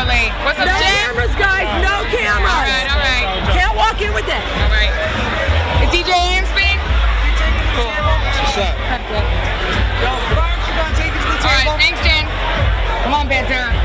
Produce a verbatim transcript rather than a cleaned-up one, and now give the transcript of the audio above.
hour late. What's up, No Jen? cameras, guys. No cameras. All right, all right. Can't walk in with it. All right. Is D J Am speaking? Cool. What's up? All right, thanks, Jen. Come on, Pantera.